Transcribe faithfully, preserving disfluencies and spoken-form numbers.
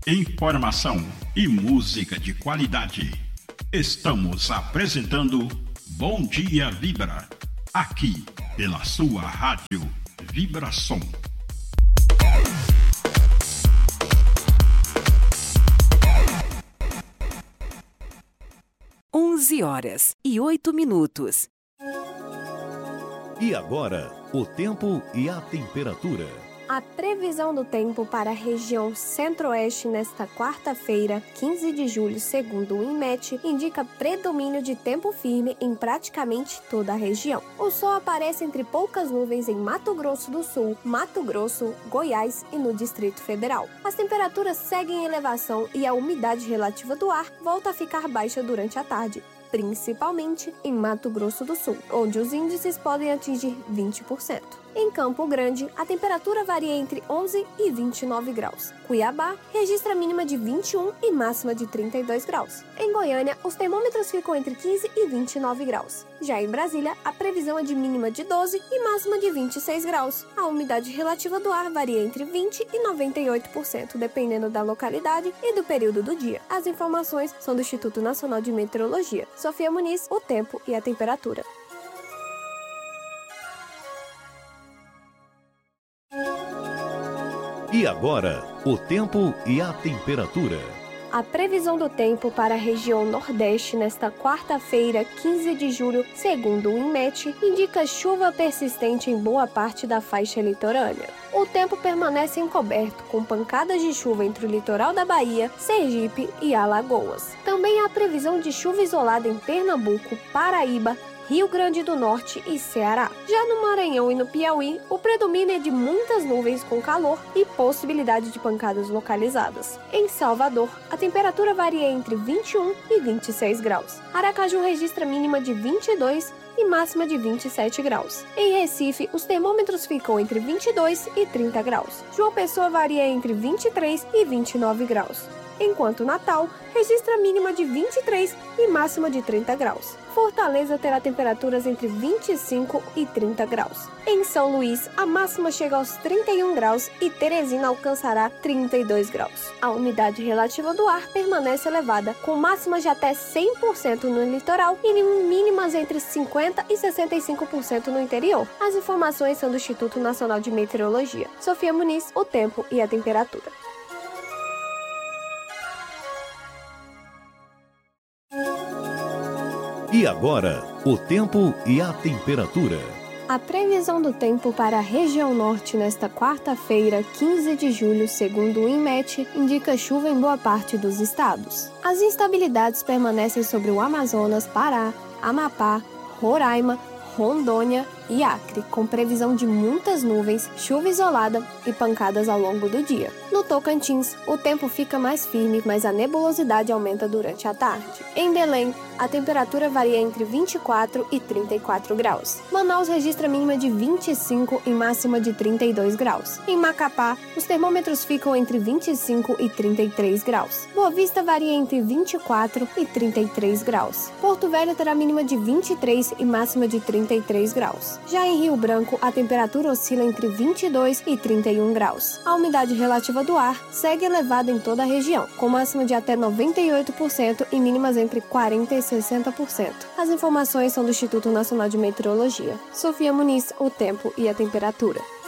Informação e música de qualidade. Estamos apresentando Bom Dia Vibra, aqui pela sua rádio Vibração. onze horas e oito minutos. E agora, o tempo e a temperatura. A previsão do tempo para a região centro-oeste nesta quarta-feira, quinze de julho, segundo o INMET, indica predomínio de tempo firme em praticamente toda a região. O sol aparece entre poucas nuvens em Mato Grosso do Sul, Mato Grosso, Goiás e no Distrito Federal. As temperaturas seguem em elevação e a umidade relativa do ar volta a ficar baixa durante a tarde, principalmente em Mato Grosso do Sul, onde os índices podem atingir vinte por cento. Em Campo Grande, a temperatura varia entre onze e vinte e nove graus. Cuiabá registra mínima de vinte e um e máxima de trinta e dois graus. Em Goiânia, os termômetros ficam entre quinze e vinte e nove graus. Já em Brasília, a previsão é de mínima de doze e máxima de vinte e seis graus. A umidade relativa do ar varia entre vinte e noventa e oito por cento, dependendo da localidade e do período do dia. As informações são do Instituto Nacional de Meteorologia. Sofia Muniz, o tempo e a temperatura. E agora, o tempo e a temperatura. A previsão do tempo para a região Nordeste nesta quarta-feira, quinze de julho, segundo o INMET, indica chuva persistente em boa parte da faixa litorânea. O tempo permanece encoberto, com pancadas de chuva entre o litoral da Bahia, Sergipe e Alagoas. Também há previsão de chuva isolada em Pernambuco, Paraíba, Rio Grande do Norte e Ceará. Já no Maranhão e no Piauí, o predomínio é de muitas nuvens com calor e possibilidade de pancadas localizadas. Em Salvador, a temperatura varia entre vinte e um e vinte e seis graus. Aracaju registra mínima de vinte e dois e máxima de vinte e sete graus. Em Recife, os termômetros ficam entre vinte e dois e trinta graus. João Pessoa varia entre vinte e três e vinte e nove graus. Enquanto Natal registra mínima de vinte e três e máxima de trinta graus. Fortaleza terá temperaturas entre vinte e cinco e trinta graus. Em São Luís, a máxima chega aos trinta e um graus e Teresina alcançará trinta e dois graus. A umidade relativa do ar permanece elevada, com máximas de até cem por cento no litoral e mínimas entre cinquenta por cento e sessenta e cinco por cento no interior. As informações são do Instituto Nacional de Meteorologia. Sofia Muniz, o tempo e a temperatura. E agora, o tempo e a temperatura. A previsão do tempo para a região norte nesta quarta-feira, quinze de julho, segundo o INMET, indica chuva em boa parte dos estados. As instabilidades permanecem sobre o Amazonas, Pará, Amapá, Roraima, Rondônia e Acre, com previsão de muitas nuvens, chuva isolada e pancadas ao longo do dia. No Tocantins, o tempo fica mais firme, mas a nebulosidade aumenta durante a tarde. Em Belém, a temperatura varia entre vinte e quatro e trinta e quatro graus. Manaus registra mínima de vinte e cinco e máxima de trinta e dois graus. Em Macapá, os termômetros ficam entre vinte e cinco e trinta e três graus. Boa Vista varia entre vinte e quatro e trinta e três graus. Porto Velho terá mínima de vinte e três e máxima de trinta e três graus. Já em Rio Branco, a temperatura oscila entre vinte e dois e trinta e um graus. A umidade relativa do ar segue elevada em toda a região, com máxima de até noventa e oito por cento e mínimas entre quarenta e sessenta por cento. As informações são do Instituto Nacional de Meteorologia. Sofia Muniz, o tempo e a temperatura.